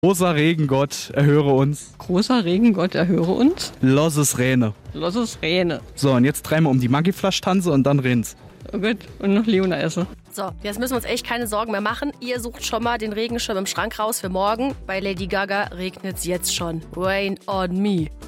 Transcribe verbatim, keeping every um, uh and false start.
Großer Regengott, erhöre uns. Großer Regengott, erhöre uns. Losses Räne. Losses Räne. So, und jetzt dreimal um die Maggi-Flasche tanzen und dann rin's. Oh Gott, und noch Leona essen. So, jetzt müssen wir uns echt keine Sorgen mehr machen. Ihr sucht schon mal den Regenschirm im Schrank raus für morgen. Bei Lady Gaga regnet's jetzt schon. Rain on me.